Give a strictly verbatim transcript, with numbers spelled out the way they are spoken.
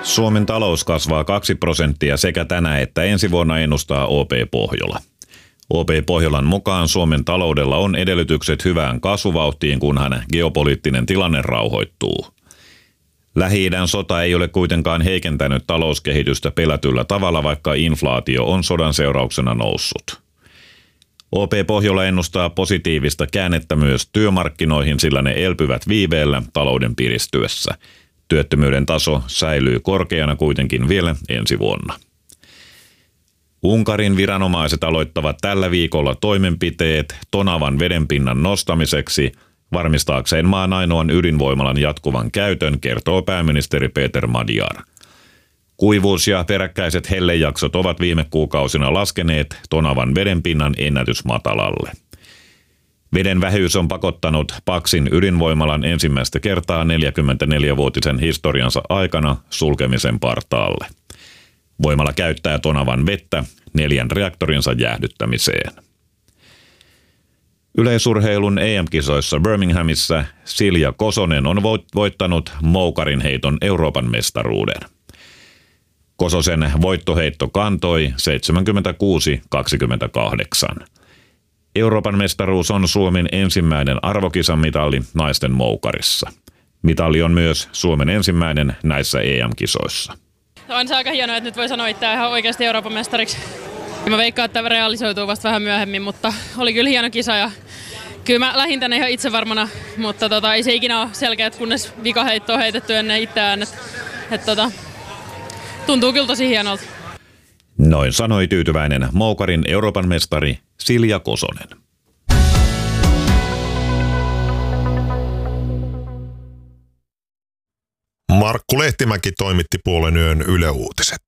Suomen talous kasvaa kaksi prosenttia sekä tänä että ensi vuonna, ennustaa O P Pohjola. O P Pohjolan mukaan Suomen taloudella on edellytykset hyvään kasvuvauhtiin, kunhan geopoliittinen tilanne rauhoittuu. Lähi-idän sota ei ole kuitenkaan heikentänyt talouskehitystä pelätyllä tavalla, vaikka inflaatio on sodan seurauksena noussut. O P Pohjola ennustaa positiivista käännettä myös työmarkkinoihin, sillä ne elpyvät viiveellä talouden piristyessä. Työttömyyden taso säilyy korkeana kuitenkin vielä ensi vuonna. Unkarin viranomaiset aloittavat tällä viikolla toimenpiteet Tonavan vedenpinnan nostamiseksi varmistaakseen maan ainoan ydinvoimalan jatkuvan käytön, kertoo pääministeri Peter Magyar. Kuivuus ja peräkkäiset hellejaksot ovat viime kuukausina laskeneet Tonavan vedenpinnan ennätysmatalalle. Veden vähyys on pakottanut Paksin ydinvoimalan ensimmäistä kertaa neljäkymmentäneljävuotisen historiansa aikana sulkemisen partaalle. Voimala käyttää Tonavan vettä neljän reaktorinsa jäähdyttämiseen. Yleisurheilun E M-kisoissa Birminghamissa Silja Kosonen on voittanut moukarin heiton Euroopan mestaruuden. Kososen voittoheitto kantoi seitsemänkymmentäkuusi kaksikymmentäkahdeksan. Euroopan mestaruus on Suomen ensimmäinen arvokisamitali naisten moukarissa. Mitali on myös Suomen ensimmäinen näissä E M-kisoissa. On se aika hienoa, että nyt voi sanoa itseään ihan oikeasti Euroopan mestariksi. Mä veikkaan, että realisoituu vasta vähän myöhemmin, mutta oli kyllä hieno kisa ja kyllä mä lähdin tänne ihan itsevarmana, mutta tota, ei se ikinä ole selkeä, kunnes vikaheitto on heitetty ennen itseään. Et, et, tota, tuntuu kyllä tosi hienolta. Noin sanoi tyytyväinen moukarin Euroopan mestari Silja Kosonen. Markku Lehtimäki toimitti puolen yön Yle Uutiset.